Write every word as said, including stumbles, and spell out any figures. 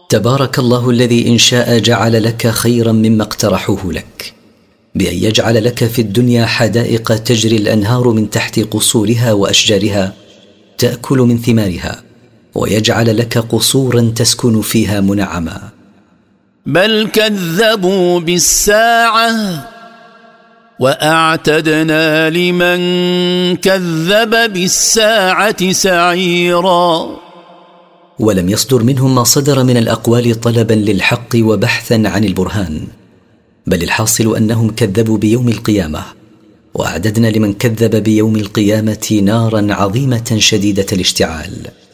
تبارك الله الذي إن شاء جعل لك خيرا مما اقترحوه لك، بأن يجعل لك في الدنيا حدائق تجري الأنهار من تحت قصورها وأشجارها تأكل من ثمارها، ويجعل لك قصورا تسكن فيها منعما. بل كذبوا بالساعة وأعتدنا لمن كذب بالساعة سعيرا. ولم يصدر منهم ما صدر من الأقوال طلبا للحق وبحثا عن البرهان، بل الحاصل أنهم كذبوا بيوم القيامة، وأعددنا لمن كذب بيوم القيامة نارا عظيمة شديدة الاشتعال.